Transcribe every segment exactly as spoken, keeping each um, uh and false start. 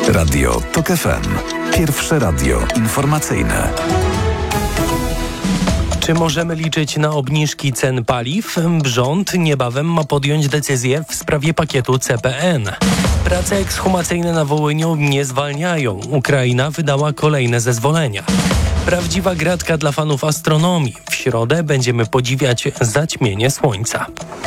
Radio TOK F M. Pierwsze radio informacyjne. Czy możemy liczyć na obniżki cen paliw? Rząd niebawem ma podjąć decyzję w sprawie pakietu C P N. Prace ekshumacyjne na Wołyniu nie zwalniają. Ukraina wydała kolejne zezwolenia. Prawdziwa gratka dla fanów astronomii. W środę będziemy podziwiać zaćmienie słońca.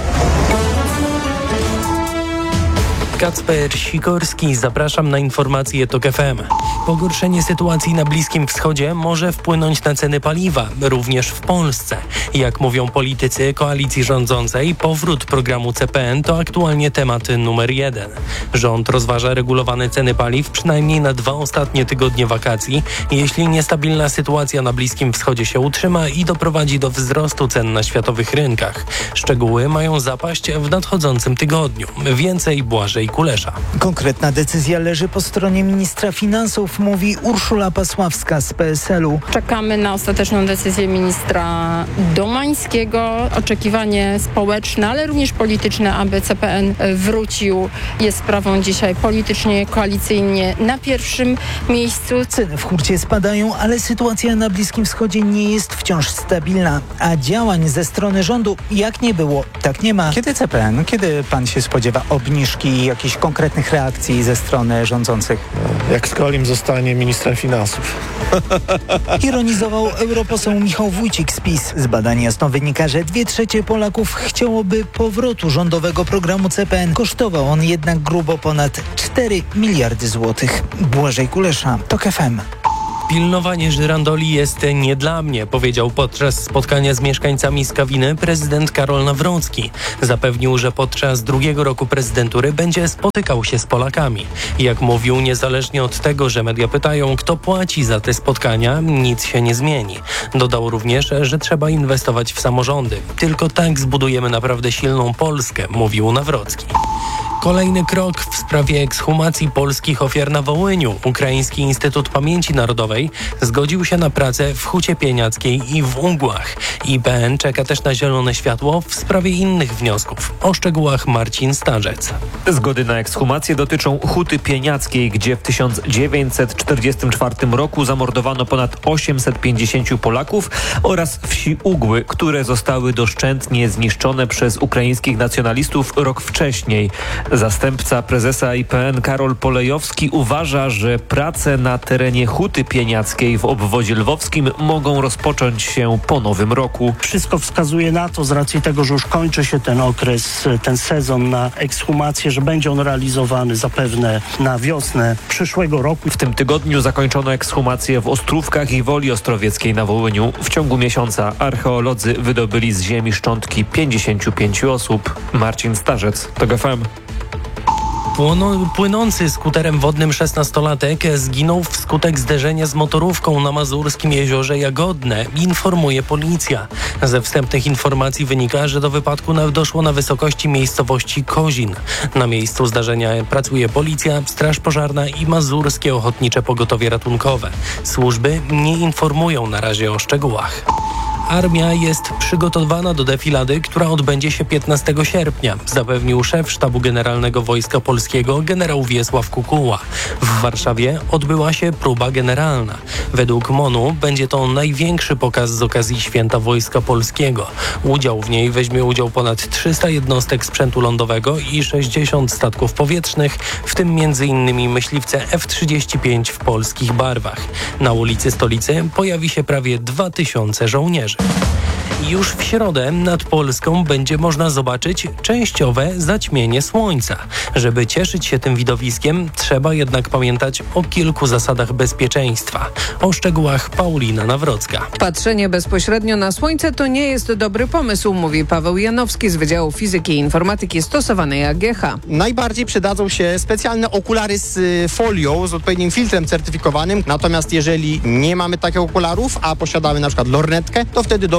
Kacper Sikorski, zapraszam na informacje TOK F M. Pogorszenie sytuacji na Bliskim Wschodzie może wpłynąć na ceny paliwa, również w Polsce. Jak mówią politycy koalicji rządzącej, powrót programu C P N to aktualnie temat numer jeden. Rząd rozważa regulowane ceny paliw przynajmniej na dwa ostatnie tygodnie wakacji, jeśli niestabilna sytuacja na Bliskim Wschodzie się utrzyma i doprowadzi do wzrostu cen na światowych rynkach. Szczegóły mają zapaść w nadchodzącym tygodniu. Więcej Błażej Kulesza. Konkretna decyzja leży po stronie ministra finansów, mówi Urszula Pasławska z P S L u. Czekamy na ostateczną decyzję ministra Domańskiego. Oczekiwanie społeczne, ale również polityczne, aby C P N wrócił, jest sprawą dzisiaj politycznie, koalicyjnie na pierwszym miejscu. Ceny w hurcie spadają, ale sytuacja na Bliskim Wschodzie nie jest wciąż stabilna, a działań ze strony rządu jak nie było, tak nie ma. Kiedy C P N, kiedy pan się spodziewa obniżki i jakichś konkretnych reakcji ze strony rządzących? Jak Skolim zostanie ministrem finansów. Ironizował europoseł Michał Wójcik z PiS. Z badań jasno wynika, że dwie trzecie Polaków chciałoby powrotu rządowego programu C P N. Kosztował on jednak grubo ponad cztery miliardy złotych. Błażej Kulesza, TOK F M. Pilnowanie żyrandoli jest nie dla mnie, powiedział podczas spotkania z mieszkańcami Skawiny prezydent Karol Nawrocki. Zapewnił, że podczas drugiego roku prezydentury będzie spotykał się z Polakami. Jak mówił, niezależnie od tego, że media pytają, kto płaci za te spotkania, nic się nie zmieni. Dodał również, że trzeba inwestować w samorządy. Tylko tak zbudujemy naprawdę silną Polskę, mówił Nawrocki. Kolejny krok w sprawie ekshumacji polskich ofiar na Wołyniu. Ukraiński Instytut Pamięci Narodowej zgodził się na pracę w Hucie Pieniackiej i w Ugłach. I P N czeka też na zielone światło w sprawie innych wniosków. O szczegółach Marcin Starzec. Zgody na ekshumację dotyczą Huty Pieniackiej, gdzie w tysiąc dziewięćset czterdziestym czwartym roku zamordowano ponad osiemset pięćdziesięciu Polaków, oraz wsi Ugły, które zostały doszczętnie zniszczone przez ukraińskich nacjonalistów rok wcześniej. Zastępca prezesa I P N Karol Polejowski uważa, że prace na terenie Huty Pieniackiej w obwodzie lwowskim mogą rozpocząć się po nowym roku. Wszystko wskazuje na to, z racji tego, że już kończy się ten okres, ten sezon na ekshumację, że będzie on realizowany zapewne na wiosnę przyszłego roku. W tym tygodniu zakończono ekshumację w Ostrówkach i Woli Ostrowieckiej na Wołyniu. W ciągu miesiąca archeolodzy wydobyli z ziemi szczątki pięćdziesięciu pięciu osób. Marcin Starzec, TOK F M. Płynący skuterem wodnym szesnastolatek zginął wskutek zderzenia z motorówką na mazurskim jeziorze Jagodne, informuje policja. Ze wstępnych informacji wynika, że do wypadku doszło na wysokości miejscowości Kozin. Na miejscu zdarzenia pracuje policja, straż pożarna i mazurskie ochotnicze pogotowie ratunkowe. Służby nie informują na razie o szczegółach. Armia jest przygotowana do defilady, która odbędzie się piętnastego sierpnia, zapewnił szef Sztabu Generalnego Wojska Polskiego generał Wiesław Kukuła. W Warszawie odbyła się próba generalna. Według M O N-u będzie to największy pokaz z okazji Święta Wojska Polskiego. Udział w niej weźmie udział ponad trzysta jednostek sprzętu lądowego i sześćdziesiąt statków powietrznych, w tym między innymi myśliwce F trzydzieści pięć w polskich barwach. Na ulicy Stolicy pojawi się prawie dwa tysiące żołnierzy. Już w środę nad Polską będzie można zobaczyć częściowe zaćmienie słońca. Żeby cieszyć się tym widowiskiem, trzeba jednak pamiętać o kilku zasadach bezpieczeństwa. O szczegółach Paulina Nawrocka. Patrzenie bezpośrednio na słońce to nie jest dobry pomysł, mówi Paweł Janowski z Wydziału Fizyki i Informatyki Stosowanej A G H. Najbardziej przydadzą się specjalne okulary z folią, z odpowiednim filtrem certyfikowanym. Natomiast jeżeli nie mamy takich okularów, a posiadamy na przykład lornetkę, to wtedy dobrze jest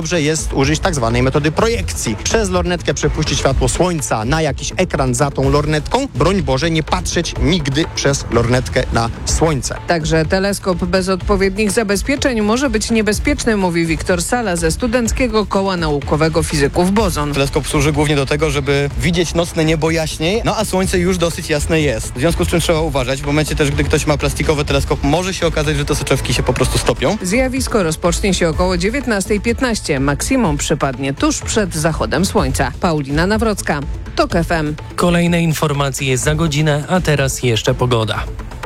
jest użyć tak zwanej metody projekcji. Przez lornetkę przepuścić światło słońca na jakiś ekran za tą lornetką. Broń Boże, nie patrzeć nigdy przez lornetkę na słońce. Także teleskop bez odpowiednich zabezpieczeń może być niebezpieczny, mówi Wiktor Sala ze Studenckiego Koła Naukowego Fizyków Bozon. Teleskop służy głównie do tego, żeby widzieć nocne niebo jaśniej, no a słońce już dosyć jasne jest. W związku z czym trzeba uważać, w momencie też, gdy ktoś ma plastikowy teleskop, może się okazać, że te soczewki się po prostu stopią. Zjawisko rozpocznie się około dziewiętnasta piętnaście. Maksimum przypadnie tuż przed zachodem słońca. Paulina Nawrocka, TOK F M. Kolejne informacje jest za godzinę, a teraz jeszcze pogoda.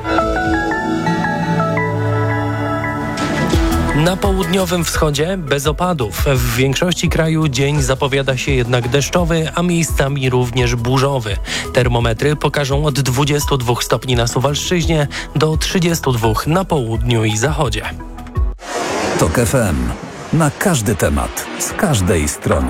Na południowym wschodzie bez opadów. W większości kraju dzień zapowiada się jednak deszczowy, a miejscami również burzowy. Termometry pokażą od dwudziestu dwóch stopni na Suwalszczyźnie do trzydziestu dwóch na południu i zachodzie. TOK F M. Na każdy temat, z każdej strony.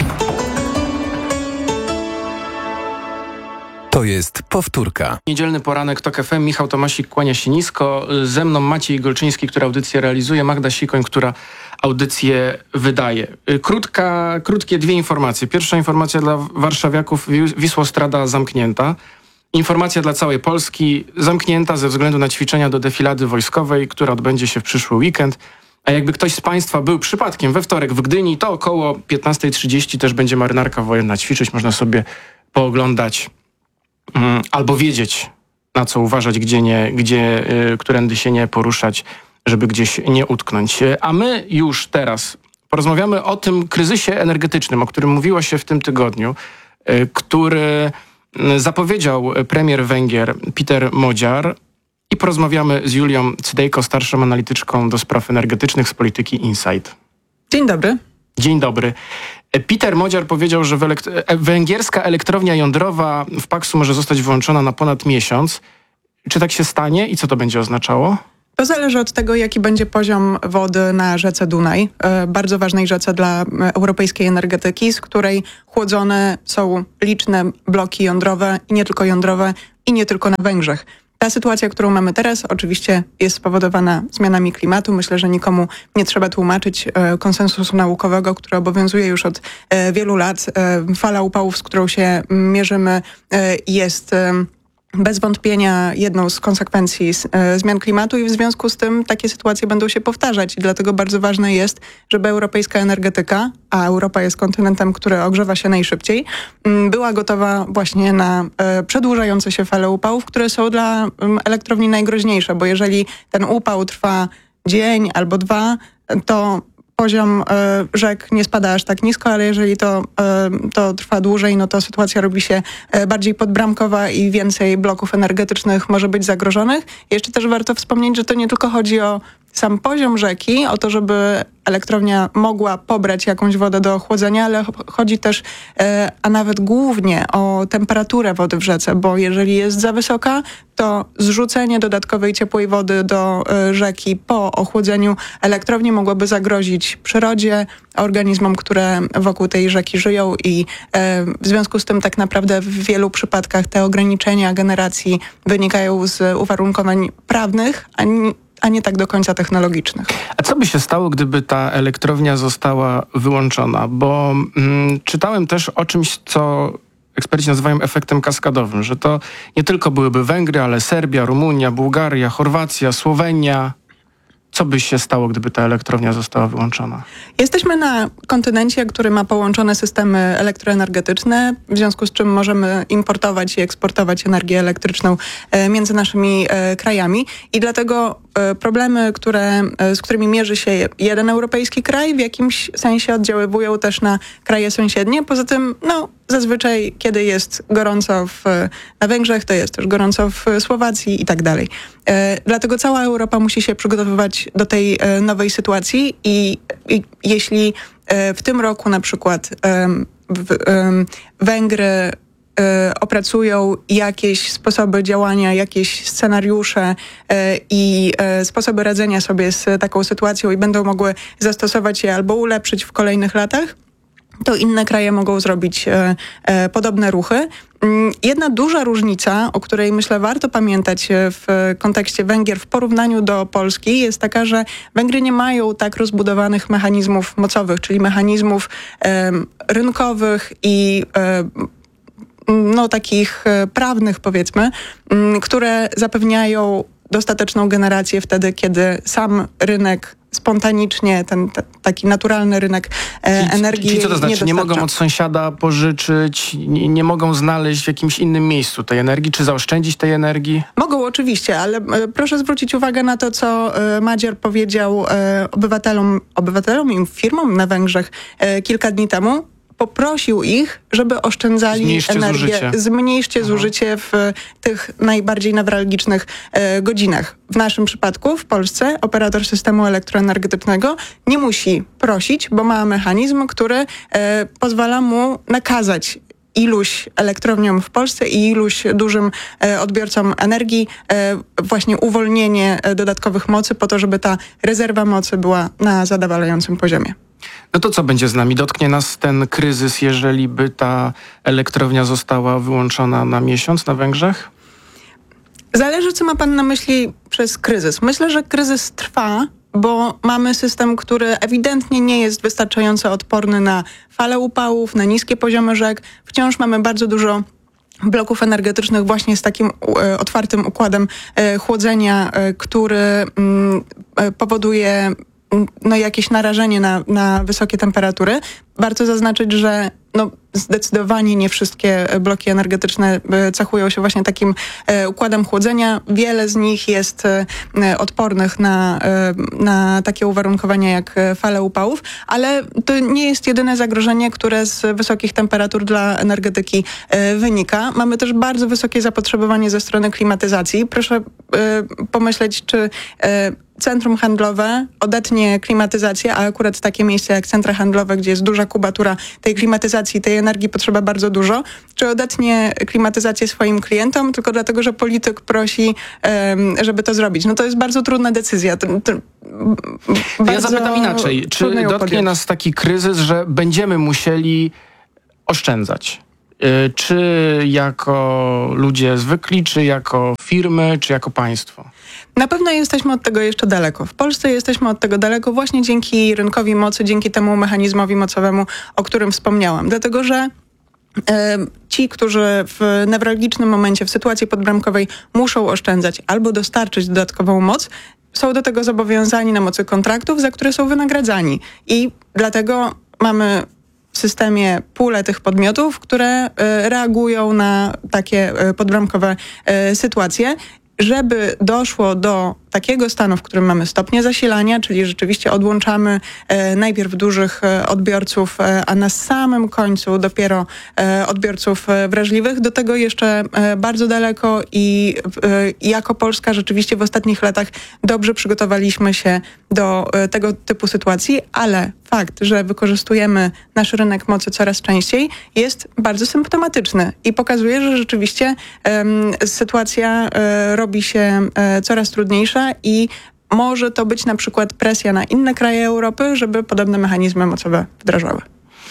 To jest powtórka. Niedzielny poranek TOK F M. Michał Tomasik kłania się nisko. Ze mną Maciej Golczyński, który audycję realizuje. Magda Sikoń, która audycję wydaje. Krótka, krótkie dwie informacje. Pierwsza informacja dla warszawiaków. Wisłostrada zamknięta. Informacja dla całej Polski. Zamknięta ze względu na ćwiczenia do defilady wojskowej, która odbędzie się w przyszły weekend. A jakby ktoś z Państwa był przypadkiem we wtorek w Gdyni, to około piętnasta trzydzieści też będzie marynarka wojenna ćwiczyć. Można sobie pooglądać um, albo wiedzieć, na co uważać, gdzie nie, gdzie, y, którędy się nie poruszać, żeby gdzieś nie utknąć. A my już teraz porozmawiamy o tym kryzysie energetycznym, o którym mówiło się w tym tygodniu, y, który zapowiedział premier Węgier Peter Magyar. I porozmawiamy z Julią Cydejko, starszą analityczką do spraw energetycznych z Polityki Insight. Dzień dobry. Dzień dobry. Peter Magyar powiedział, że elekt- węgierska elektrownia jądrowa w Paksu może zostać wyłączona na ponad miesiąc. Czy tak się stanie i co to będzie oznaczało? To zależy od tego, jaki będzie poziom wody na rzece Dunaj, bardzo ważnej rzece dla europejskiej energetyki, z której chłodzone są liczne bloki jądrowe i nie tylko jądrowe i nie tylko na Węgrzech. Ta sytuacja, którą mamy teraz, oczywiście jest spowodowana zmianami klimatu. Myślę, że nikomu nie trzeba tłumaczyć e, konsensusu naukowego, który obowiązuje już od e, wielu lat. E, fala upałów, z którą się mierzymy, e, jest e, bez wątpienia jedną z konsekwencji e, zmian klimatu i w związku z tym takie sytuacje będą się powtarzać. I dlatego bardzo ważne jest, żeby europejska energetyka, a Europa jest kontynentem, który ogrzewa się najszybciej, m, była gotowa właśnie na e, przedłużające się fale upałów, które są dla m, elektrowni najgroźniejsze, bo jeżeli ten upał trwa dzień albo dwa, to poziom e, rzek nie spada aż tak nisko, ale jeżeli to, e, to trwa dłużej, no to sytuacja robi się e, bardziej podbramkowa i więcej bloków energetycznych może być zagrożonych. Jeszcze też warto wspomnieć, że to nie tylko chodzi o sam poziom rzeki, o to, żeby elektrownia mogła pobrać jakąś wodę do chłodzenia, ale chodzi też, e, a nawet głównie o temperaturę wody w rzece, bo jeżeli jest za wysoka, to zrzucenie dodatkowej ciepłej wody do e, rzeki po ochłodzeniu elektrowni mogłoby zagrozić przyrodzie, organizmom, które wokół tej rzeki żyją i e, w związku z tym tak naprawdę w wielu przypadkach te ograniczenia generacji wynikają z uwarunkowań prawnych, a nie a nie tak do końca technologicznych. A co by się stało, gdyby ta elektrownia została wyłączona? Bo mm, czytałem też o czymś, co eksperci nazywają efektem kaskadowym, że to nie tylko byłyby Węgry, ale Serbia, Rumunia, Bułgaria, Chorwacja, Słowenia. Co by się stało, gdyby ta elektrownia została wyłączona? Jesteśmy na kontynencie, który ma połączone systemy elektroenergetyczne, w związku z czym możemy importować i eksportować energię elektryczną między naszymi krajami i dlatego problemy, które, z którymi mierzy się jeden europejski kraj, w jakimś sensie oddziaływują też na kraje sąsiednie. Poza tym, no, zazwyczaj, kiedy jest gorąco w, na Węgrzech, to jest też gorąco w Słowacji i tak dalej. E, dlatego cała Europa musi się przygotowywać do tej e, nowej sytuacji i, i jeśli e, w tym roku na przykład e, w, e, Węgry e, opracują jakieś sposoby działania, jakieś scenariusze e, i e, sposoby radzenia sobie z taką sytuacją i będą mogły zastosować je albo ulepszyć w kolejnych latach, to inne kraje mogą zrobić e, e, podobne ruchy. Jedna duża różnica, o której myślę warto pamiętać w kontekście Węgier w porównaniu do Polski, jest taka, że Węgry nie mają tak rozbudowanych mechanizmów mocowych, czyli mechanizmów e, rynkowych i e, no, takich e, prawnych, powiedzmy, m, które zapewniają dostateczną generację wtedy, kiedy sam rynek spontanicznie, ten t- taki naturalny rynek e, czyli, energii czyli co to znaczy? nie, Nie mogą od sąsiada pożyczyć, nie, nie mogą znaleźć w jakimś innym miejscu tej energii, czy zaoszczędzić tej energii? Mogą oczywiście, ale e, proszę zwrócić uwagę na to, co e, Magyar powiedział e, obywatelom, obywatelom i firmom na Węgrzech e, kilka dni temu. Poprosił ich, żeby oszczędzali Zmniejszcie energię. Zużycie. Zmniejszcie Aha. zużycie w tych najbardziej newralgicznych e, godzinach. W naszym przypadku, w Polsce, operator systemu elektroenergetycznego nie musi prosić, bo ma mechanizm, który e, pozwala mu nakazać iluś elektrowniom w Polsce i iluś dużym e, odbiorcom energii e, właśnie uwolnienie e, dodatkowych mocy po to, żeby ta rezerwa mocy była na zadowalającym poziomie. No to co będzie z nami? Dotknie nas ten kryzys, jeżeli by ta elektrownia została wyłączona na miesiąc na Węgrzech? Zależy, co ma pan na myśli przez kryzys. Myślę, że kryzys trwa, bo mamy system, który ewidentnie nie jest wystarczająco odporny na fale upałów, na niskie poziomy rzek. Wciąż mamy bardzo dużo bloków energetycznych właśnie z takim e, otwartym układem e, chłodzenia, e, który mm, e, powoduje no, jakieś narażenie na, na wysokie temperatury. Warto zaznaczyć, że no, zdecydowanie nie wszystkie bloki energetyczne cechują się właśnie takim e, układem chłodzenia. Wiele z nich jest e, odpornych na, e, na takie uwarunkowania jak fale upałów, ale to nie jest jedyne zagrożenie, które z wysokich temperatur dla energetyki e, wynika. Mamy też bardzo wysokie zapotrzebowanie ze strony klimatyzacji. Proszę e, pomyśleć, czy e, centrum handlowe odetnie klimatyzację, a akurat takie miejsce jak centra handlowe, gdzie jest duża kubatura tej klimatyzacji, tej energii potrzeba bardzo dużo, czy odetnie klimatyzację swoim klientom tylko dlatego, że polityk prosi, um, żeby to zrobić. No to jest bardzo trudna decyzja. To, to ja zapytam inaczej. Czy dotknie podjąć. nas taki kryzys, że będziemy musieli oszczędzać? Czy jako ludzie zwykli, czy jako firmy, czy jako państwo? Na pewno jesteśmy od tego jeszcze daleko. W Polsce jesteśmy od tego daleko właśnie dzięki rynkowi mocy, dzięki temu mechanizmowi mocowemu, o którym wspomniałam. Dlatego, że e, ci, którzy w newralgicznym momencie, w sytuacji podbramkowej muszą oszczędzać albo dostarczyć dodatkową moc, są do tego zobowiązani na mocy kontraktów, za które są wynagradzani. I dlatego mamy w systemie pulę tych podmiotów, które y, reagują na takie y, podbramkowe y, sytuacje. Żeby doszło do takiego stanu, w którym mamy stopnie zasilania, czyli rzeczywiście odłączamy e, najpierw dużych e, odbiorców, e, a na samym końcu dopiero e, odbiorców e, wrażliwych. Do tego jeszcze e, bardzo daleko i e, jako Polska rzeczywiście w ostatnich latach dobrze przygotowaliśmy się do e, tego typu sytuacji, ale fakt, że wykorzystujemy nasz rynek mocy coraz częściej, jest bardzo symptomatyczny i pokazuje, że rzeczywiście e, sytuacja e, robi się e, coraz trudniejsza i może to być na przykład presja na inne kraje Europy, żeby podobne mechanizmy mocowe wdrażały.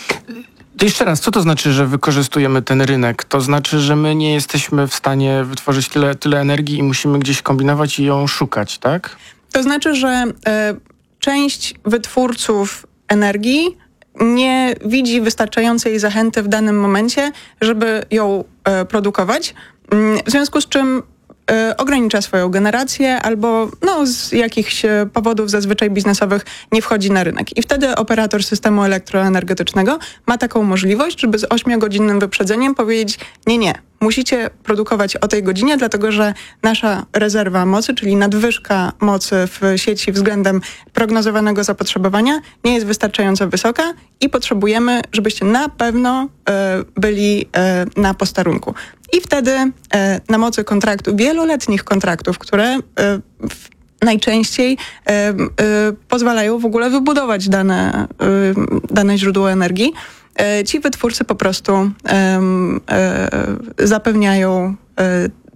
To jeszcze raz, co to znaczy, że wykorzystujemy ten rynek? To znaczy, że my nie jesteśmy w stanie wytworzyć tyle, tyle energii i musimy gdzieś kombinować i ją szukać, tak? To znaczy, że e, część wytwórców energii nie widzi wystarczającej zachęty w danym momencie, żeby ją e, produkować. W związku z czym ogranicza swoją generację albo no, z jakichś powodów zazwyczaj biznesowych nie wchodzi na rynek. I wtedy operator systemu elektroenergetycznego ma taką możliwość, żeby z ośmiogodzinnym wyprzedzeniem powiedzieć nie, nie, musicie produkować o tej godzinie, dlatego że nasza rezerwa mocy, czyli nadwyżka mocy w sieci względem prognozowanego zapotrzebowania nie jest wystarczająco wysoka i potrzebujemy, żebyście na pewno e, byli e, na posterunku. I wtedy e, na mocy kontraktu, wieloletnich kontraktów, które e, w, najczęściej e, e, pozwalają w ogóle wybudować dane, e, dane źródło energii, e, ci wytwórcy po prostu e, e, zapewniają e,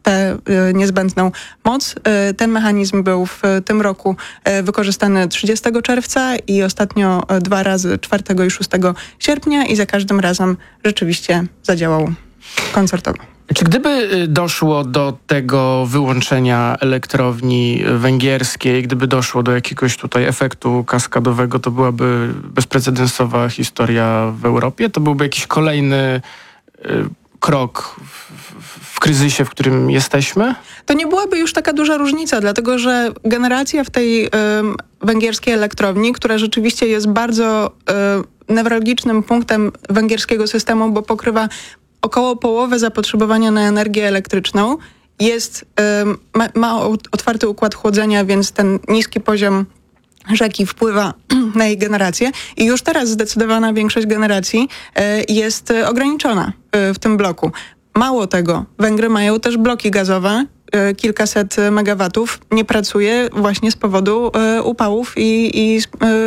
tę niezbędną moc. Ten mechanizm był w tym roku wykorzystany trzydziestego czerwca i ostatnio dwa razy czwartego i szóstego sierpnia i za każdym razem rzeczywiście zadziałał koncertowo. Czy gdyby doszło do tego wyłączenia elektrowni węgierskiej, gdyby doszło do jakiegoś tutaj efektu kaskadowego, to byłaby bezprecedensowa historia w Europie? To byłby jakiś kolejny y, krok w, w kryzysie, w którym jesteśmy? To nie byłaby już taka duża różnica, dlatego że generacja w tej y, węgierskiej elektrowni, która rzeczywiście jest bardzo y, newralgicznym punktem węgierskiego systemu, bo pokrywa około połowę zapotrzebowania na energię elektryczną, jest, ma, ma otwarty układ chłodzenia, więc ten niski poziom rzeki wpływa na jej generację i już teraz zdecydowana większość generacji jest ograniczona w tym bloku. Mało tego, Węgry mają też bloki gazowe, kilkaset megawatów nie pracuje właśnie z powodu upałów i, i,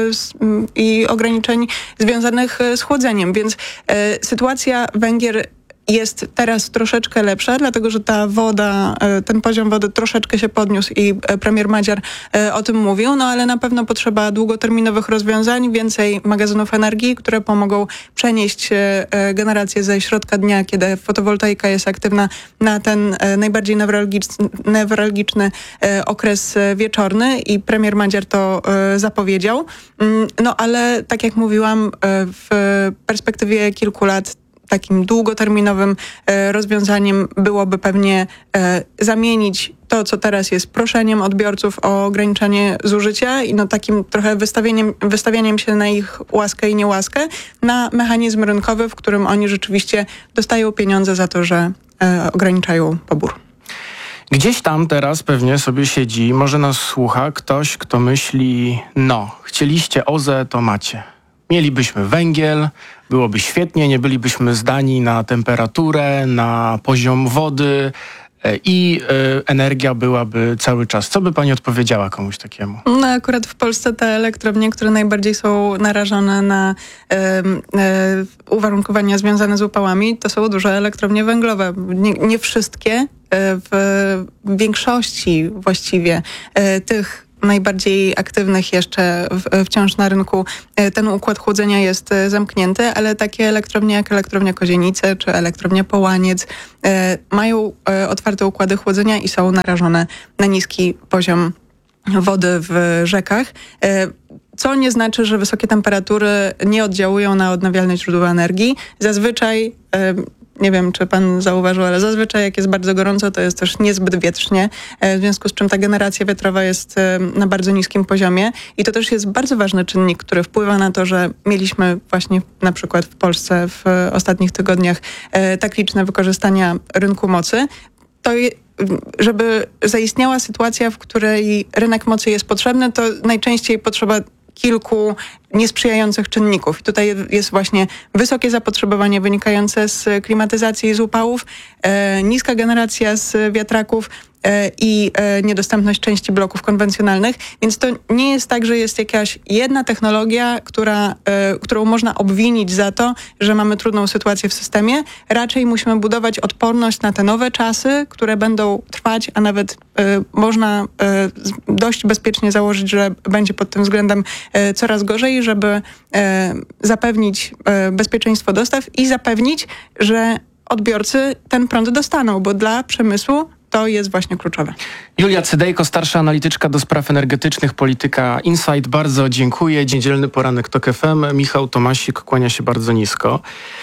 i ograniczeń związanych z chłodzeniem, więc sytuacja Węgier jest teraz troszeczkę lepsza, dlatego że ta woda, ten poziom wody troszeczkę się podniósł i premier Magyar o tym mówił, no ale na pewno potrzeba długoterminowych rozwiązań, więcej magazynów energii, które pomogą przenieść generację ze środka dnia, kiedy fotowoltaika jest aktywna, na ten najbardziej newralgiczny, newralgiczny okres wieczorny i premier Magyar to zapowiedział. No ale tak jak mówiłam, w perspektywie kilku lat takim długoterminowym e, rozwiązaniem byłoby pewnie e, zamienić to, co teraz jest proszeniem odbiorców o ograniczanie zużycia i no takim trochę wystawieniem, wystawianiem się na ich łaskę i niełaskę, na mechanizm rynkowy, w którym oni rzeczywiście dostają pieniądze za to, że e, ograniczają pobór. Gdzieś tam teraz pewnie sobie siedzi, może nas słucha ktoś, kto myśli, no, chcieliście O Z E, to macie. Mielibyśmy węgiel, byłoby świetnie, nie bylibyśmy zdani na temperaturę, na poziom wody i y, energia byłaby cały czas. Co by pani odpowiedziała komuś takiemu? No akurat w Polsce te elektrownie, które najbardziej są narażone na y, y, uwarunkowania związane z upałami, to są duże elektrownie węglowe. Nie, nie wszystkie, w większości właściwie y, tych najbardziej aktywnych jeszcze w, wciąż na rynku ten układ chłodzenia jest zamknięty, ale takie elektrownie jak elektrownia Kozienice czy elektrownia Połaniec e, mają e, otwarte układy chłodzenia i są narażone na niski poziom wody w rzekach. E, co nie znaczy, że wysokie temperatury nie oddziałują na odnawialne źródła energii. Zazwyczaj e, nie wiem, czy pan zauważył, ale zazwyczaj jak jest bardzo gorąco, to jest też niezbyt wietrznie, w związku z czym ta generacja wiatrowa jest na bardzo niskim poziomie i to też jest bardzo ważny czynnik, który wpływa na to, że mieliśmy właśnie na przykład w Polsce w ostatnich tygodniach tak liczne wykorzystania rynku mocy. To je, żeby zaistniała sytuacja, w której rynek mocy jest potrzebny, to najczęściej potrzeba kilku niesprzyjających czynników. I tutaj jest właśnie wysokie zapotrzebowanie wynikające z klimatyzacji i z upałów, e, niska generacja z wiatraków e, i e, niedostępność części bloków konwencjonalnych. Więc to nie jest tak, że jest jakaś jedna technologia, która, e, którą można obwinić za to, że mamy trudną sytuację w systemie. Raczej musimy budować odporność na te nowe czasy, które będą trwać, a nawet e, można e, dość bezpiecznie założyć, że będzie pod tym względem e, coraz gorzej, żeby e, zapewnić e, bezpieczeństwo dostaw i zapewnić, że odbiorcy ten prąd dostaną, bo dla przemysłu to jest właśnie kluczowe. Julia Cydejko, starsza analityczka do spraw energetycznych, Polityka Insight. Bardzo dziękuję. Niedzielny poranek TOK F M. Michał Tomasik kłania się bardzo nisko.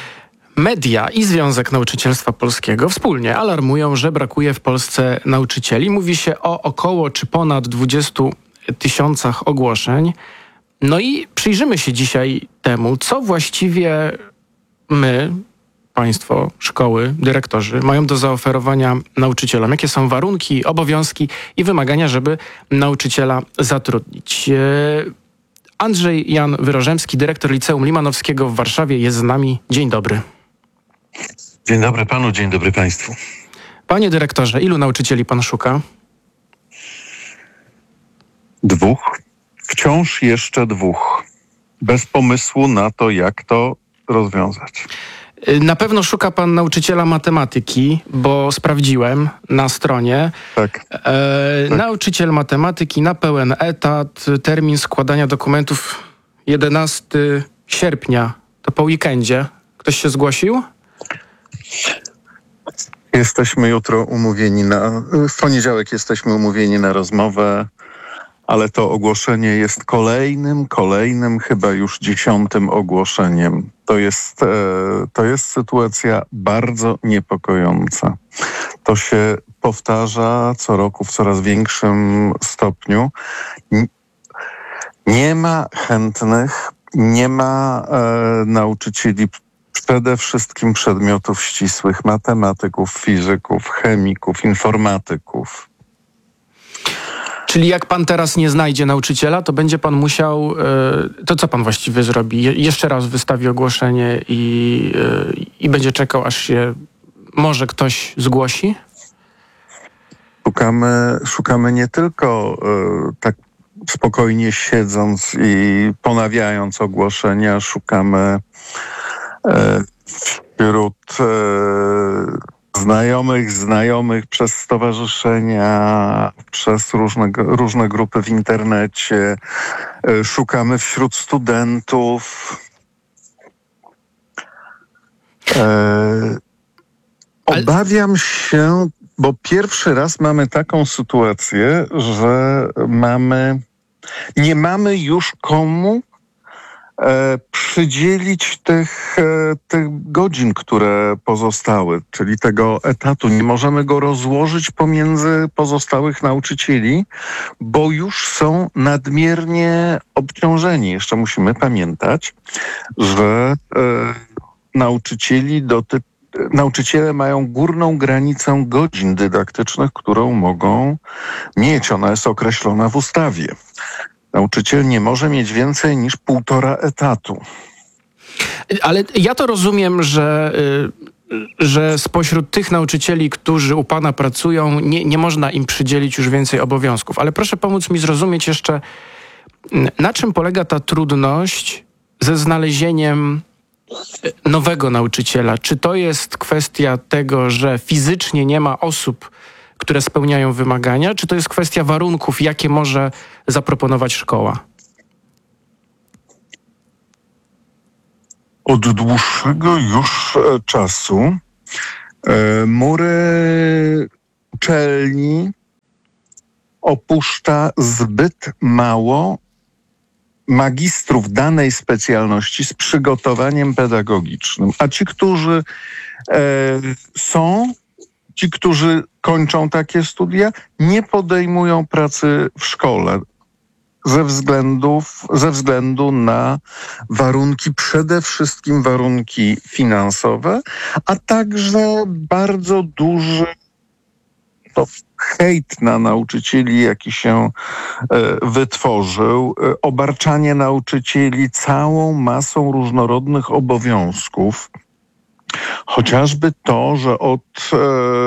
Media i Związek Nauczycielstwa Polskiego wspólnie alarmują, że brakuje w Polsce nauczycieli. Mówi się o około czy ponad dwudziestu tysiącach ogłoszeń. No i przyjrzymy się dzisiaj temu, co właściwie my, państwo, szkoły, dyrektorzy mają do zaoferowania nauczycielom. Jakie są warunki, obowiązki i wymagania, żeby nauczyciela zatrudnić. Andrzej Jan Wyrożemski, dyrektor Liceum Limanowskiego w Warszawie jest z nami. Dzień dobry. Dzień dobry panu, dzień dobry państwu. Panie dyrektorze, ilu nauczycieli pan szuka? Dwóch. Wciąż jeszcze dwóch. Bez pomysłu na to, jak to rozwiązać. Na pewno szuka pan nauczyciela matematyki, bo sprawdziłem na stronie. Tak. E, tak. Nauczyciel matematyki na pełen etat, termin składania dokumentów jedenastego sierpnia, to po weekendzie. Ktoś się zgłosił? Jesteśmy jutro umówieni na... W poniedziałek jesteśmy umówieni na rozmowę, ale to ogłoszenie jest kolejnym, kolejnym, chyba już dziesiątym ogłoszeniem. To jest, e, to jest sytuacja bardzo niepokojąca. To się powtarza co roku w coraz większym stopniu. Nie ma chętnych, nie ma e, nauczycieli przede wszystkim przedmiotów ścisłych, matematyków, fizyków, chemików, informatyków. Czyli jak pan teraz nie znajdzie nauczyciela, to będzie pan musiał... E, to co pan właściwie zrobi? Je, jeszcze raz wystawi ogłoszenie i, e, i będzie czekał, aż się może ktoś zgłosi? Szukamy, szukamy nie tylko e, tak spokojnie siedząc i ponawiając ogłoszenia, szukamy e, wśród e, znajomych, znajomych przez stowarzyszenia, przez różne, różne grupy w internecie. E, szukamy wśród studentów. E, obawiam się, bo pierwszy raz mamy taką sytuację, że mamy, nie mamy już komu e, przydzielić tych, e, tych godzin, które pozostały, czyli tego etatu. Nie możemy go rozłożyć pomiędzy pozostałych nauczycieli, bo już są nadmiernie obciążeni. Jeszcze musimy pamiętać, że e, nauczycieli dotyczy Nauczyciele mają górną granicę godzin dydaktycznych, którą mogą mieć. Ona jest określona w ustawie. Nauczyciel nie może mieć więcej niż półtora etatu. Ale ja to rozumiem, że, że spośród tych nauczycieli, którzy u pana pracują, nie, nie można im przydzielić już więcej obowiązków. Ale proszę pomóc mi zrozumieć jeszcze, na czym polega ta trudność ze znalezieniem nowego nauczyciela. Czy to jest kwestia tego, że fizycznie nie ma osób, które spełniają wymagania, czy to jest kwestia warunków, jakie może zaproponować szkoła? Od dłuższego już czasu e, mury uczelni opuszcza zbyt mało magistrów danej specjalności z przygotowaniem pedagogicznym. A ci, którzy e, są, ci, którzy kończą takie studia, nie podejmują pracy w szkole ze względów, ze względu na warunki, przede wszystkim warunki finansowe, a także bardzo duży to hejt na nauczycieli, jaki się e, wytworzył, e, obarczanie nauczycieli całą masą różnorodnych obowiązków. Chociażby to, że od e,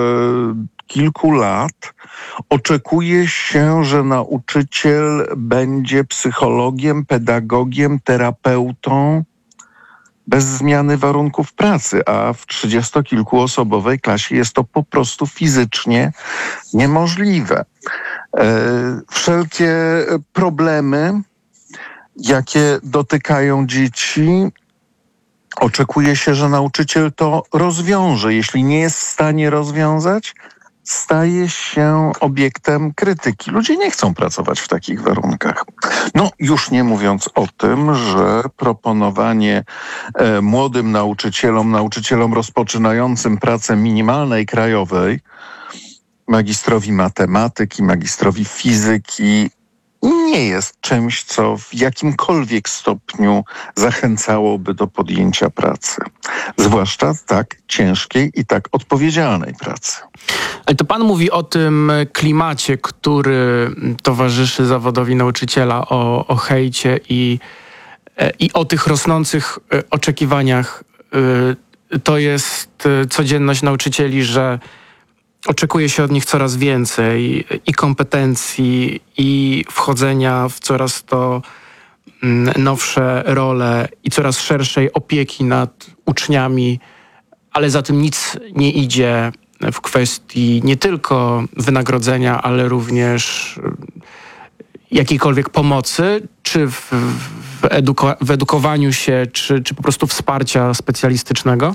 kilku lat oczekuje się, że nauczyciel będzie psychologiem, pedagogiem, terapeutą bez zmiany warunków pracy, a w trzydziestokilkuosobowej klasie jest to po prostu fizycznie niemożliwe. E, wszelkie problemy, jakie dotykają dzieci, oczekuje się, że nauczyciel to rozwiąże. Jeśli nie jest w stanie rozwiązać, staje się obiektem krytyki. Ludzie nie chcą pracować w takich warunkach. No, już nie mówiąc o tym, że proponowanie e, młodym nauczycielom, nauczycielom rozpoczynającym pracę minimalnej krajowej, magistrowi matematyki, magistrowi fizyki, nie jest czymś, co w jakimkolwiek stopniu zachęcałoby do podjęcia pracy. Zwłaszcza tak ciężkiej i tak odpowiedzialnej pracy. Ale to pan mówi o tym klimacie, który towarzyszy zawodowi nauczyciela, o, o hejcie i, i o tych rosnących oczekiwaniach. To jest codzienność nauczycieli, że oczekuje się od nich coraz więcej i kompetencji, i wchodzenia w coraz to nowsze role i coraz szerszej opieki nad uczniami, ale za tym nic nie idzie w kwestii nie tylko wynagrodzenia, ale również jakiejkolwiek pomocy, czy w, w, eduko- w edukowaniu się, czy, czy po prostu wsparcia specjalistycznego?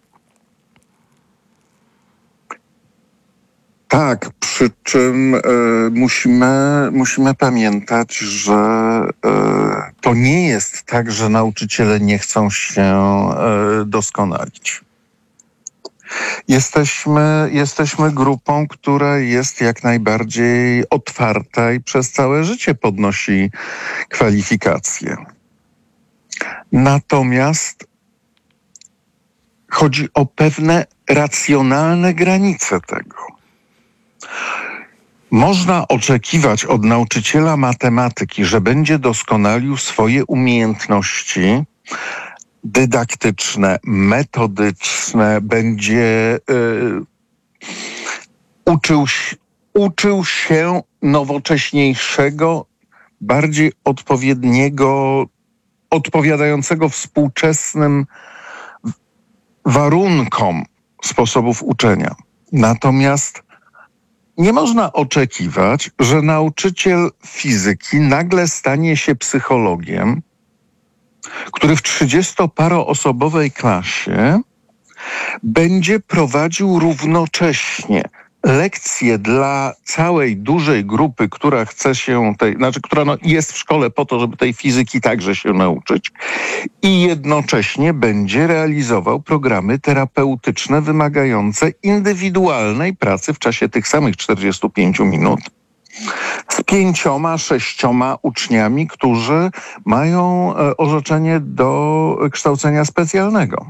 Tak, przy czym e, musimy, musimy pamiętać, że e, to nie jest tak, że nauczyciele nie chcą się e, doskonalić. Jesteśmy, jesteśmy grupą, która jest jak najbardziej otwarta i przez całe życie podnosi kwalifikacje. Natomiast chodzi o pewne racjonalne granice tego. Można oczekiwać od nauczyciela matematyki, że będzie doskonalił swoje umiejętności dydaktyczne, metodyczne, będzie y, uczył, uczył się nowocześniejszego, bardziej odpowiedniego, odpowiadającego współczesnym warunkom sposobów uczenia. Natomiast nie można oczekiwać, że nauczyciel fizyki nagle stanie się psychologiem, który w trzydziestoparoosobowej klasie będzie prowadził równocześnie lekcje dla całej dużej grupy, która chce się tej, znaczy, która no jest w szkole po to, żeby tej fizyki także się nauczyć, i jednocześnie będzie realizował programy terapeutyczne wymagające indywidualnej pracy w czasie tych samych czterdziestu pięciu minut z pięcioma, sześcioma uczniami, którzy mają orzeczenie do kształcenia specjalnego.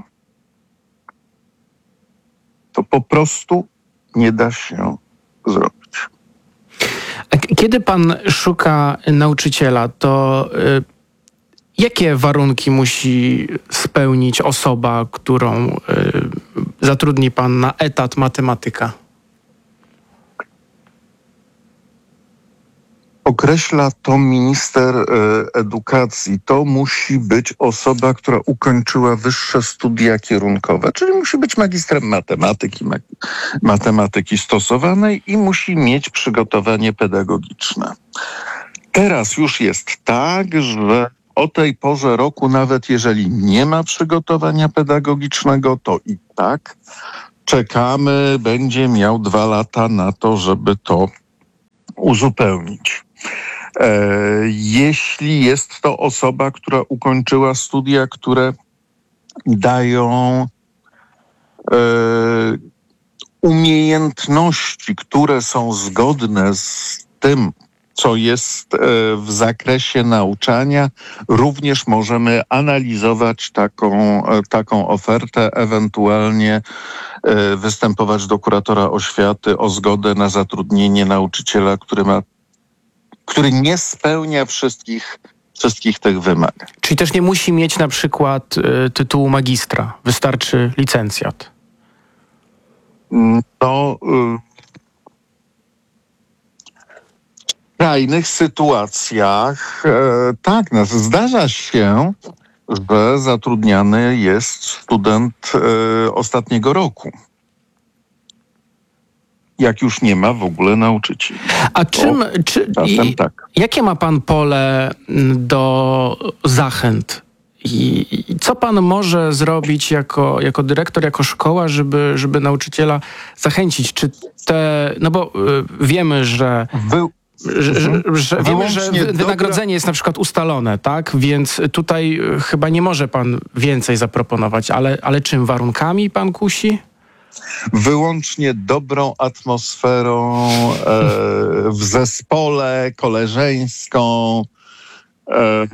To po prostu nie da się zrobić. Kiedy pan szuka nauczyciela, to y, jakie warunki musi spełnić osoba, którą y, zatrudni pan na etat matematyka? Określa to minister e, edukacji. To musi być osoba, która ukończyła wyższe studia kierunkowe, czyli musi być magistrem matematyki, ma- matematyki stosowanej i musi mieć przygotowanie pedagogiczne. Teraz już jest tak, że o tej porze roku, nawet jeżeli nie ma przygotowania pedagogicznego, to i tak czekamy, będzie miał dwa lata na to, żeby to uzupełnić. E, jeśli jest to osoba, która ukończyła studia, które dają e, umiejętności, które są zgodne z tym, co jest e, w zakresie nauczania, również możemy analizować taką, e, taką ofertę, ewentualnie e, występować do kuratora oświaty o zgodę na zatrudnienie nauczyciela, który ma, który nie spełnia wszystkich, wszystkich tych wymagań. Czyli też nie musi mieć na przykład y, tytułu magistra, wystarczy licencjat. No, y- W skrajnych sytuacjach e, tak, no, zdarza się, że zatrudniany jest student e, ostatniego roku. Jak już nie ma w ogóle nauczycieli. A czym, czy, czasem i, tak. jakie ma pan pole do zachęt? I, i co pan może zrobić jako, jako dyrektor, jako szkoła, żeby, żeby nauczyciela zachęcić? Czy te, no bo y, wiemy, że... Wy... Że, że, że wiemy, że Wyłącznie wynagrodzenie dobra... jest na przykład ustalone, tak? Więc tutaj chyba nie może pan więcej zaproponować, ale, ale czym? Warunkami pan kusi? Wyłącznie dobrą atmosferą e, w zespole, koleżeńską, e,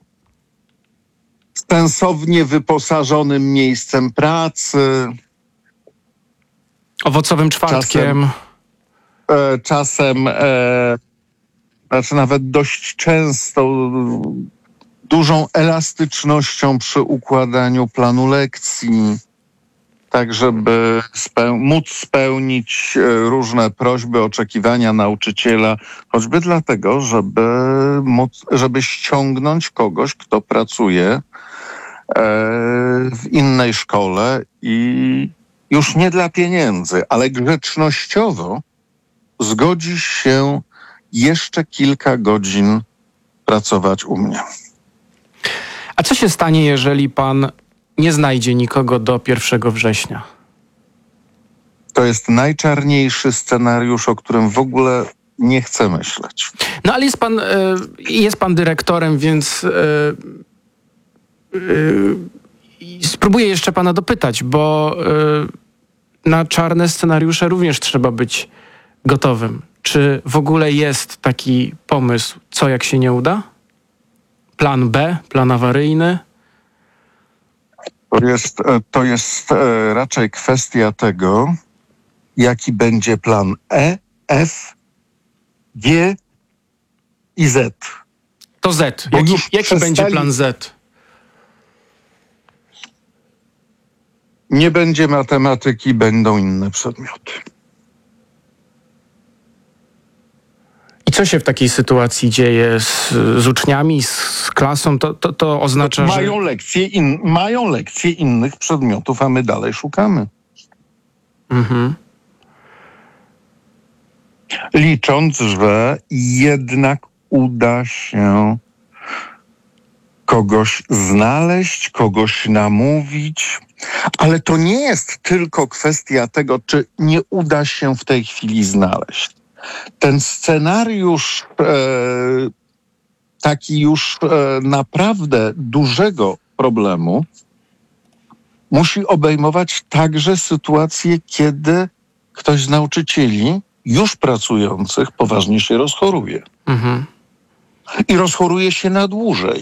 sensownie wyposażonym miejscem pracy. Owocowym czwartkiem. Czasem, e, czasem e, znaczy nawet dość często dużą elastycznością przy układaniu planu lekcji, tak żeby speł- móc spełnić e, różne prośby, oczekiwania nauczyciela, choćby dlatego, żeby móc, żeby ściągnąć kogoś, kto pracuje e, w innej szkole i już nie dla pieniędzy, ale grzecznościowo zgodzi się jeszcze kilka godzin pracować u mnie. A co się stanie, jeżeli pan nie znajdzie nikogo do pierwszego września? To jest najczarniejszy scenariusz, o którym w ogóle nie chcę myśleć. No ale jest pan, jest pan dyrektorem, więc spróbuję jeszcze pana dopytać, bo na czarne scenariusze również trzeba być gotowym. Czy w ogóle jest taki pomysł, co jak się nie uda? Plan B, plan awaryjny? To jest, to jest raczej kwestia tego, jaki będzie plan E, F, G i Z. To Z. Jaki, jaki przestali... będzie plan Z? Nie będzie matematyki, będą inne przedmioty. I co się w takiej sytuacji dzieje z, z uczniami, z, z klasą? To, to, to oznacza, mają że... Lekcje in, mają lekcje innych przedmiotów, a my dalej szukamy. Mhm. Licząc, że jednak uda się kogoś znaleźć, kogoś namówić, ale to nie jest tylko kwestia tego, czy nie uda się w tej chwili znaleźć. Ten scenariusz e, taki już e, naprawdę dużego problemu musi obejmować także sytuację, kiedy ktoś z nauczycieli już pracujących poważnie się rozchoruje. Mhm. I rozchoruje się na dłużej.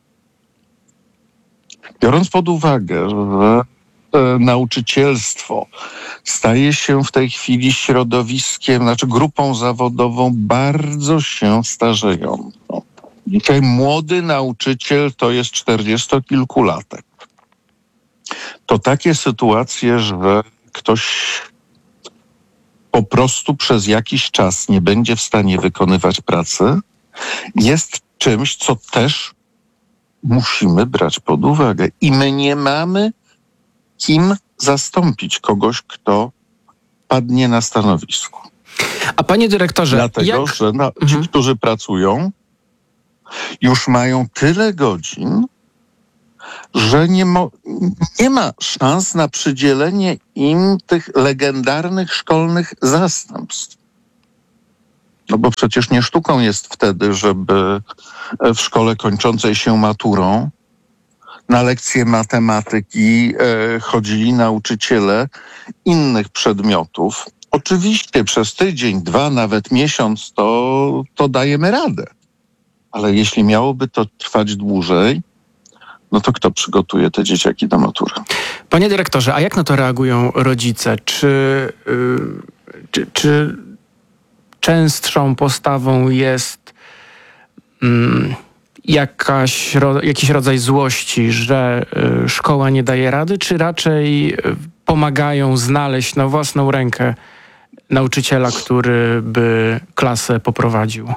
Biorąc pod uwagę, że e, nauczycielstwo staje się w tej chwili środowiskiem, znaczy grupą zawodową bardzo się starzejącą. Dzisiaj młody nauczyciel to jest czterdziestokilkulatek. To takie sytuacje, że ktoś po prostu przez jakiś czas nie będzie w stanie wykonywać pracy, jest czymś, co też musimy brać pod uwagę. I my nie mamy kim zastąpić kogoś, kto padnie na stanowisku. A panie dyrektorze, Dlatego, jak... że na, ci, mhm. którzy pracują, już mają tyle godzin, że nie, mo- nie ma szans na przydzielenie im tych legendarnych szkolnych zastępstw. No bo przecież nie sztuką jest wtedy, żeby w szkole kończącej się maturą na lekcje matematyki e, chodzili nauczyciele innych przedmiotów. Oczywiście przez tydzień, dwa, nawet miesiąc to, to dajemy radę. Ale jeśli miałoby to trwać dłużej, no to kto przygotuje te dzieciaki do matury? Panie dyrektorze, a jak na to reagują rodzice? Czy, yy, czy, czy częstszą postawą jest yy, jakaś, ro, jakiś rodzaj złości, że yy, szkoła nie daje rady, czy raczej yy, pomagają znaleźć na własną rękę nauczyciela, który by klasę poprowadził?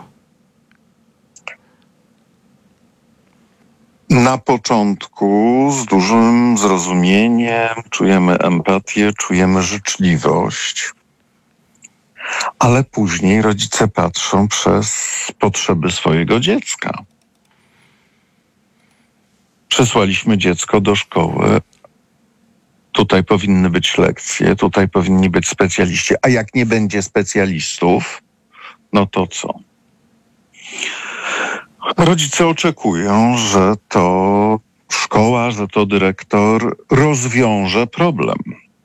Na początku z dużym zrozumieniem czujemy empatię, czujemy życzliwość, ale później rodzice patrzą przez potrzeby swojego dziecka. Przesłaliśmy dziecko do szkoły. Tutaj powinny być lekcje, tutaj powinni być specjaliści, a jak nie będzie specjalistów, no to co? Rodzice oczekują, że to szkoła, że to dyrektor rozwiąże problem.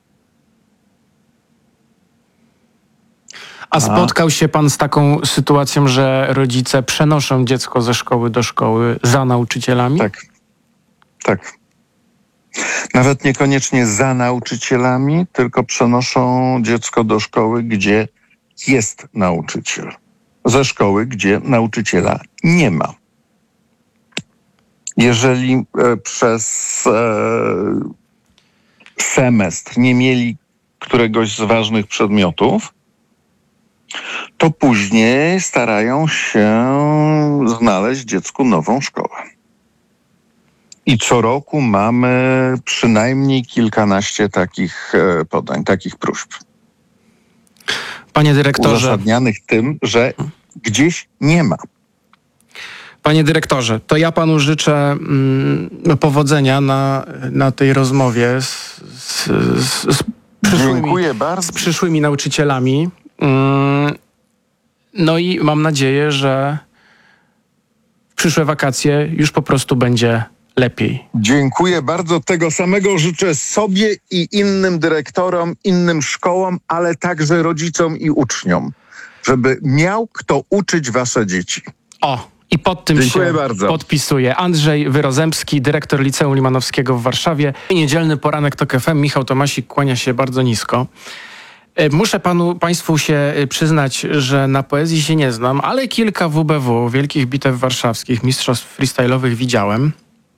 A spotkał się pan z taką sytuacją, że rodzice przenoszą dziecko ze szkoły do szkoły za nauczycielami? Tak, tak. Nawet niekoniecznie za nauczycielami, tylko przenoszą dziecko do szkoły, gdzie jest nauczyciel. Ze szkoły, gdzie nauczyciela nie ma. Jeżeli e, przez e, semestr nie mieli któregoś z ważnych przedmiotów, to później starają się znaleźć dziecku nową szkołę. I co roku mamy przynajmniej kilkanaście takich e, podań, takich próśb. Panie dyrektorze. Uzasadnianych tym, że gdzieś nie ma. Panie dyrektorze, to ja panu życzę mm, powodzenia na, na tej rozmowie z, z, z, z, przyszłymi, Dziękuję bardzo. z przyszłymi nauczycielami. Mm, no i mam nadzieję, że w przyszłe wakacje już po prostu będzie lepiej. Dziękuję bardzo. Tego samego życzę sobie i innym dyrektorom, innym szkołom, ale także rodzicom i uczniom, żeby miał kto uczyć wasze dzieci. O, i pod tym Dziękuję się bardzo. podpisuje Andrzej Wyrozemski, dyrektor Liceum Limanowskiego w Warszawie. Niedzielny poranek TOK F M. Michał Tomasik kłania się bardzo nisko. Muszę panu, państwu się przyznać, że na poezji się nie znam, ale kilka W B W, wielkich bitew warszawskich, mistrzostw freestyle'owych widziałem.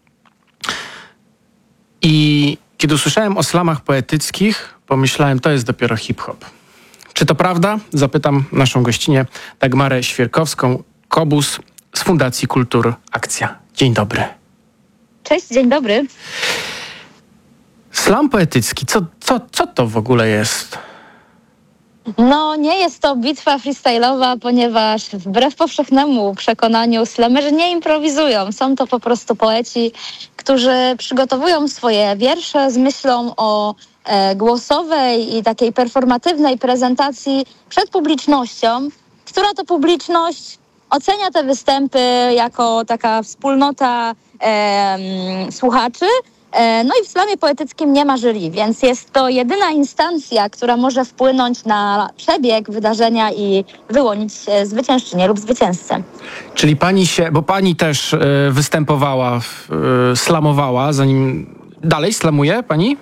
I kiedy usłyszałem o slamach poetyckich, pomyślałem, to jest dopiero hip-hop. Czy to prawda? Zapytam naszą gościnię Dagmarę Świerkowską, Kobus z Fundacji Kultur Akcja. Dzień dobry. Cześć, dzień dobry. Slam poetycki, co, co, co to w ogóle jest? No, nie jest to bitwa freestyle'owa, ponieważ wbrew powszechnemu przekonaniu slamerzy nie improwizują. Są to po prostu poeci, którzy przygotowują swoje wiersze z myślą o e, głosowej i takiej performatywnej prezentacji przed publicznością, która to publiczność ocenia te występy jako taka wspólnota e, słuchaczy. No i w slamie poetyckim nie ma jury, więc jest to jedyna instancja, która może wpłynąć na przebieg wydarzenia i wyłonić zwyciężczynię lub zwycięzcę. Czyli pani się, bo pani też y, występowała, y, slamowała, zanim dalej slamuje pani?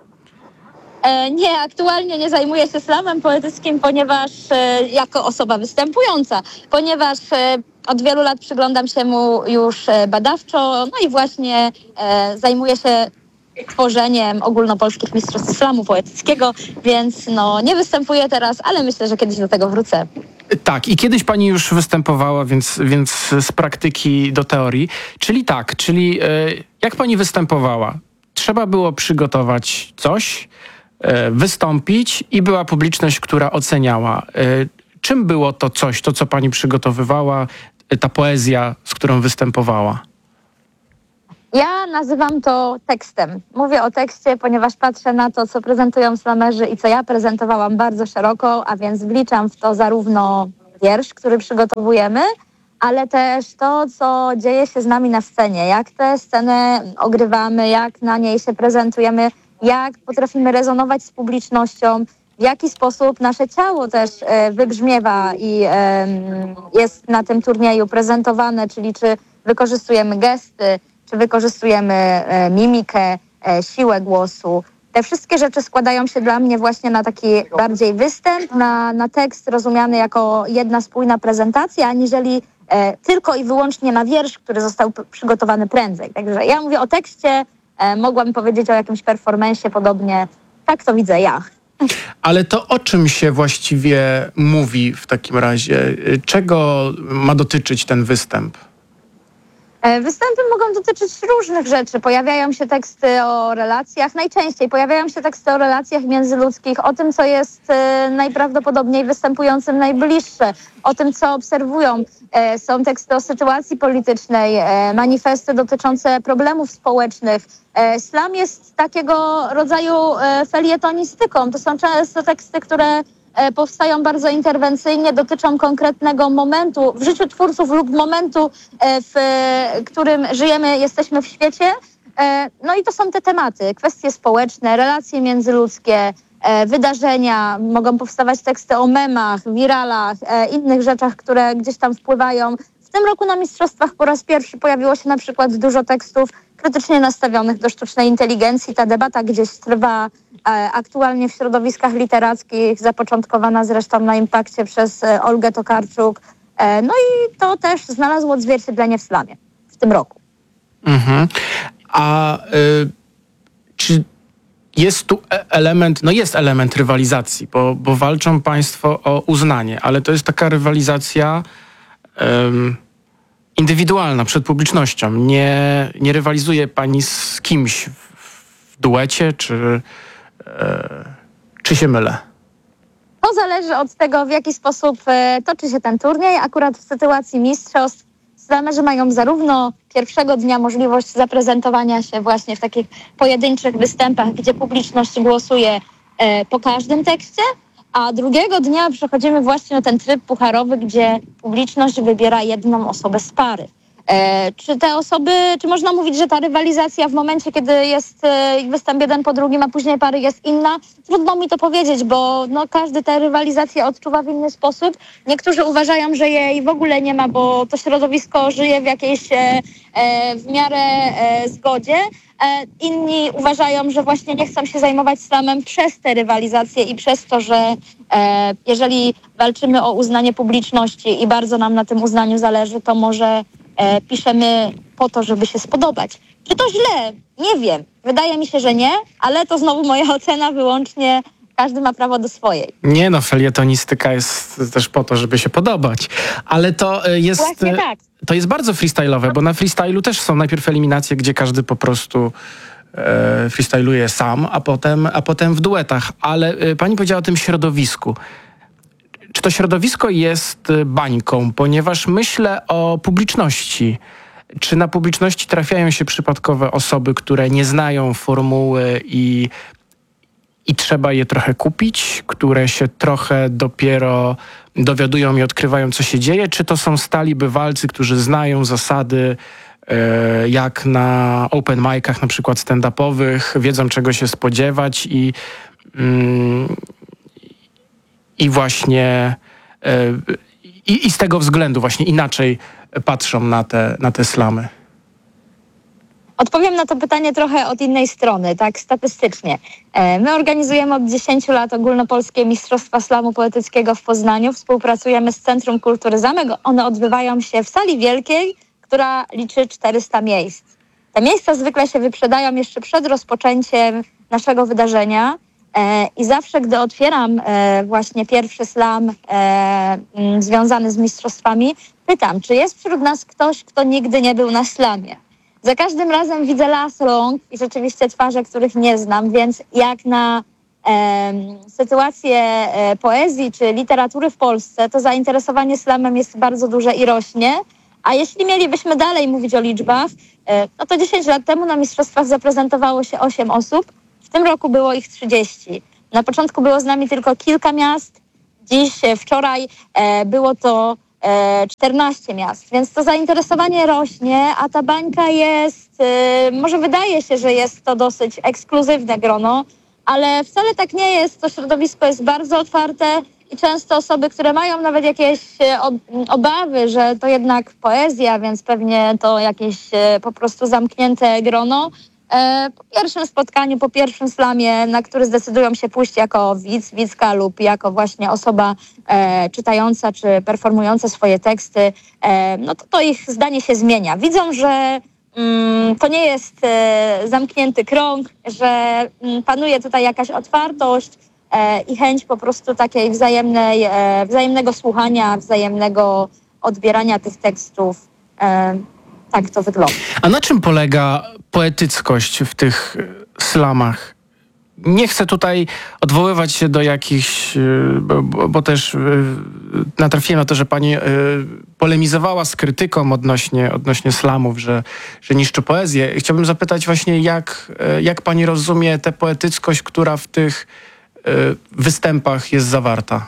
E, nie, aktualnie nie zajmuję się slamem poetyckim, ponieważ e, jako osoba występująca, ponieważ e, od wielu lat przyglądam się mu już badawczo, no i właśnie e, zajmuję się tworzeniem ogólnopolskich mistrzostw slamu poetyckiego, więc no nie występuję teraz, ale myślę, że kiedyś do tego wrócę. Tak, i kiedyś pani już występowała, więc, więc z praktyki do teorii. Czyli tak, czyli e, jak pani występowała? Trzeba było przygotować coś, e, wystąpić i była publiczność, która oceniała. E, czym było to coś, to co pani przygotowywała, ta poezja, z którą występowała? Ja nazywam to tekstem. Mówię o tekście, ponieważ patrzę na to, co prezentują slamerzy i co ja prezentowałam bardzo szeroko, a więc wliczam w to zarówno wiersz, który przygotowujemy, ale też to, co dzieje się z nami na scenie, jak tę scenę ogrywamy, jak na niej się prezentujemy, jak potrafimy rezonować z publicznością, w jaki sposób nasze ciało też e, wybrzmiewa i e, jest na tym turnieju prezentowane, czyli czy wykorzystujemy gesty, czy wykorzystujemy e, mimikę, e, siłę głosu. Te wszystkie rzeczy składają się dla mnie właśnie na taki bardziej występ, na, na tekst rozumiany jako jedna spójna prezentacja, aniżeli e, tylko i wyłącznie na wiersz, który został p- przygotowany prędzej. Także ja mówię o tekście, e, mogłam powiedzieć o jakimś performance'ie podobnie. Tak to widzę ja. Ale to o czym się właściwie mówi w takim razie? Czego ma dotyczyć ten występ? Występy mogą dotyczyć różnych rzeczy. Pojawiają się teksty o relacjach, najczęściej pojawiają się teksty o relacjach międzyludzkich, o tym, co jest najprawdopodobniej występującym najbliższe, o tym, co obserwują. Są teksty o sytuacji politycznej, manifesty dotyczące problemów społecznych. Slam jest takiego rodzaju felietonistyką. To są często teksty, które powstają bardzo interwencyjnie, dotyczą konkretnego momentu w życiu twórców lub momentu, w którym żyjemy, jesteśmy w świecie. No i to są te tematy, kwestie społeczne, relacje międzyludzkie, wydarzenia. Mogą powstawać teksty o memach, wiralach, innych rzeczach, które gdzieś tam wpływają. W tym roku na mistrzostwach po raz pierwszy pojawiło się na przykład dużo tekstów krytycznie nastawionych do sztucznej inteligencji. Ta debata gdzieś trwa e, aktualnie w środowiskach literackich, zapoczątkowana zresztą na Impakcie przez e, Olgę Tokarczuk. E, no i to też znalazło odzwierciedlenie w slamie w tym roku. Mhm. A y, czy jest tu element, no jest element rywalizacji, bo, bo walczą państwo o uznanie, ale to jest taka rywalizacja ym, indywidualna, przed publicznością. Nie, nie rywalizuje pani z kimś w, w duecie, czy, e, czy się mylę? To zależy od tego, w jaki sposób e, toczy się ten turniej. Akurat w sytuacji mistrzostw slamerzy mają zarówno pierwszego dnia możliwość zaprezentowania się właśnie w takich pojedynczych występach, gdzie publiczność głosuje e, po każdym tekście, a drugiego dnia przechodzimy właśnie na ten tryb pucharowy, gdzie publiczność wybiera jedną osobę z pary. E, czy te osoby, czy można mówić, że ta rywalizacja w momencie, kiedy jest e, występ jeden po drugim, a później pary jest inna? Trudno mi to powiedzieć, bo no, każdy tę rywalizację odczuwa w inny sposób. Niektórzy uważają, że jej w ogóle nie ma, bo to środowisko żyje w jakiejś e, e, w miarę e, zgodzie. E, inni uważają, że właśnie nie chcą się zajmować slamem przez tę rywalizację i przez to, że e, jeżeli walczymy o uznanie publiczności i bardzo nam na tym uznaniu zależy, to może E, piszemy po to, żeby się spodobać. Czy to źle? Nie wiem. Wydaje mi się, że nie, ale to znowu moja ocena wyłącznie. Każdy ma prawo do swojej. Nie no, felietonistyka jest też po to, żeby się podobać. Ale to jest... Właśnie tak. To jest bardzo freestyle'owe, bo na freestylu też są najpierw eliminacje, gdzie każdy po prostu e, freestyluje sam, a potem, a potem w duetach. Ale e, pani powiedziała o tym środowisku. Czy to środowisko jest bańką? Ponieważ myślę o publiczności. Czy na publiczności trafiają się przypadkowe osoby, które nie znają formuły i, i trzeba je trochę kupić, które się trochę dopiero dowiadują i odkrywają, co się dzieje? Czy to są stali bywalcy, którzy znają zasady, e, jak na open micach, na przykład stand-upowych, wiedzą, czego się spodziewać i... Mm, I właśnie i, i z tego względu właśnie inaczej patrzą na te, na te slamy? Odpowiem na to pytanie trochę od innej strony, tak statystycznie. My organizujemy od dziesięciu lat ogólnopolskie Mistrzostwa Slamu Poetyckiego w Poznaniu. Współpracujemy z Centrum Kultury Zamek. One odbywają się w sali wielkiej, która liczy czterysta miejsc. Te miejsca zwykle się wyprzedają jeszcze przed rozpoczęciem naszego wydarzenia. I zawsze, gdy otwieram właśnie pierwszy slam związany z mistrzostwami, pytam, czy jest wśród nas ktoś, kto nigdy nie był na slamie. Za każdym razem widzę las rąk i rzeczywiście twarze, których nie znam, więc jak na e, sytuację e, poezji czy literatury w Polsce, to zainteresowanie slamem jest bardzo duże i rośnie. A jeśli mielibyśmy dalej mówić o liczbach, e, no to dziesięć lat temu na mistrzostwach zaprezentowało się osiem osób. W tym roku było ich trzydzieści. Na początku było z nami tylko kilka miast. Dziś, wczoraj e, było to e, czternaście miast. Więc to zainteresowanie rośnie, a ta bańka jest... E, może wydaje się, że jest to dosyć ekskluzywne grono, ale wcale tak nie jest. To środowisko jest bardzo otwarte i często osoby, które mają nawet jakieś obawy, że to jednak poezja, więc pewnie to jakieś e, po prostu zamknięte grono, po pierwszym spotkaniu, po pierwszym slamie, na który zdecydują się pójść jako widz, widzka lub jako właśnie osoba e, czytająca czy performująca swoje teksty, e, no to, to ich zdanie się zmienia. Widzą, że mm, to nie jest e, zamknięty krąg, że mm, panuje tutaj jakaś otwartość e, i chęć po prostu takiej wzajemnej, e, wzajemnego słuchania, wzajemnego odbierania tych tekstów. E, tak to wygląda. A na czym polega poetyckość w tych slamach? Nie chcę tutaj odwoływać się do jakichś, bo, bo, bo też natrafiłem na to, że pani polemizowała z krytyką odnośnie, odnośnie slamów, że, że niszczy poezję. Chciałbym zapytać właśnie, jak, jak pani rozumie tę poetyckość, która w tych występach jest zawarta?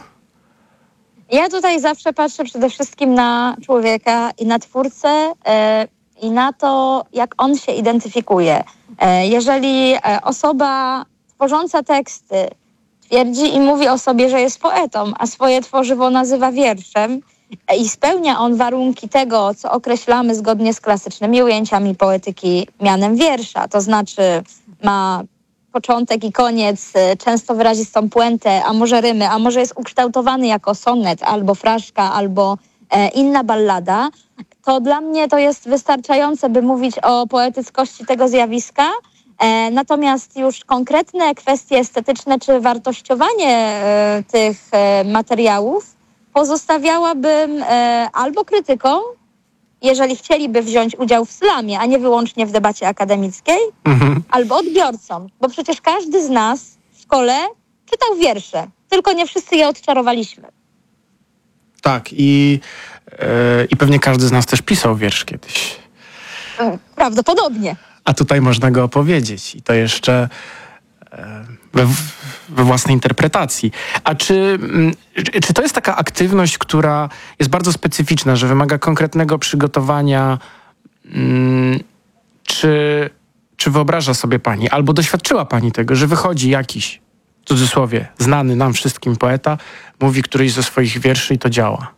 Ja tutaj zawsze patrzę przede wszystkim na człowieka i na twórcę e, i na to, jak on się identyfikuje. E, jeżeli osoba tworząca teksty twierdzi i mówi o sobie, że jest poetą, a swoje tworzywo nazywa wierszem e, i spełnia on warunki tego, co określamy zgodnie z klasycznymi ujęciami poetyki mianem wiersza, to znaczy ma początek i koniec, często wyrazistą puentę, a może rymy, a może jest ukształtowany jako sonet, albo fraszka, albo e, inna ballada, to dla mnie to jest wystarczające, by mówić o poetyckości tego zjawiska. E, natomiast już konkretne kwestie estetyczne czy wartościowanie e, tych e, materiałów pozostawiałabym e, albo krytykom, jeżeli chcieliby wziąć udział w slamie, a nie wyłącznie w debacie akademickiej, Mhm. albo odbiorcą, bo przecież każdy z nas w szkole czytał wiersze, tylko nie wszyscy je odczarowaliśmy. Tak, i, e, i pewnie każdy z nas też pisał wiersz kiedyś. Prawdopodobnie. A tutaj można go opowiedzieć i to jeszcze e, we, we własnej interpretacji. A czy, mm, czy- czy to jest taka aktywność, która jest bardzo specyficzna, że wymaga konkretnego przygotowania? Mm, czy, czy wyobraża sobie pani, albo doświadczyła pani tego, że wychodzi jakiś, w cudzysłowie, znany nam wszystkim poeta, mówi któryś ze swoich wierszy i to działa?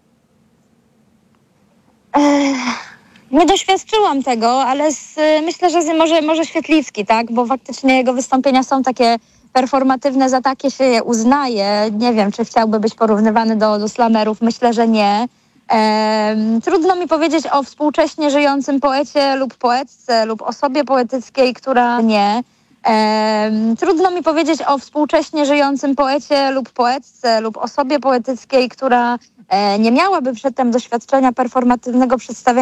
Ech, nie doświadczyłam tego, ale z, myślę, że z, może, może Świetlicki, tak? Bo faktycznie jego wystąpienia są takie performatywne, za takie się je uznaje. Nie wiem, czy chciałby być porównywany do, do slamerów. Myślę, że nie. Em, trudno mi powiedzieć o współcześnie żyjącym poecie lub poetce lub osobie poetyckiej, która nie. Em, trudno mi powiedzieć o współcześnie żyjącym poecie lub poetce lub osobie poetyckiej, która e, nie miałaby przedtem doświadczenia performatywnego przedstawienia